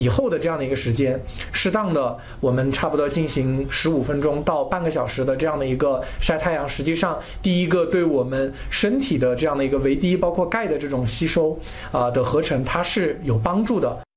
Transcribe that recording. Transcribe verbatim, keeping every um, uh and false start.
以后的这样的一个时间，适当的我们差不多进行十五分钟到半个小时的这样的一个晒太阳，实际上第一个对我们身体的这样的一个维 D 包括钙的这种吸收啊、呃、的合成，它是有帮助的。